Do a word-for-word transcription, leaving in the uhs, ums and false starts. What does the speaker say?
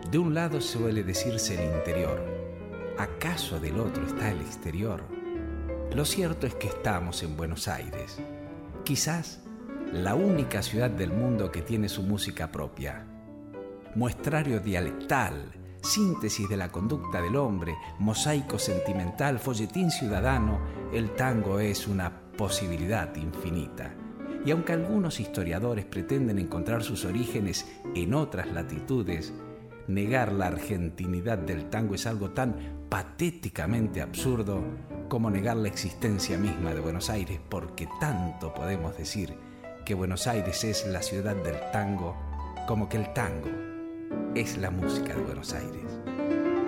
De un lado suele decirse el interior. ¿Acaso del otro está el exterior? Lo cierto es que estamos en Buenos Aires, quizás la única ciudad del mundo que tiene su música propia. Muestrario dialectal, síntesis de la conducta del hombre, mosaico sentimental, folletín ciudadano, el tango es una posibilidad infinita. Y aunque algunos historiadores pretenden encontrar sus orígenes en otras latitudes, negar la argentinidad del tango es algo tan patéticamente absurdo como negar la existencia misma de Buenos Aires, porque tanto podemos decir que Buenos Aires es la ciudad del tango como que el tango es la música de Buenos Aires.